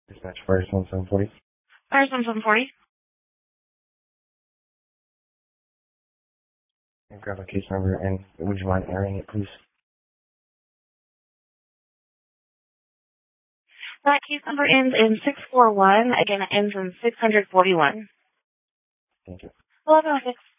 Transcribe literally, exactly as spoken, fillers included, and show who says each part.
Speaker 1: Dispatch Fire seven forty.
Speaker 2: Fire seven forty.
Speaker 1: And grab a case number and would you mind airing it, please?
Speaker 2: That case number ends in six four one. Again, it ends in six forty-one.
Speaker 1: Thank you.
Speaker 2: eleven oh six.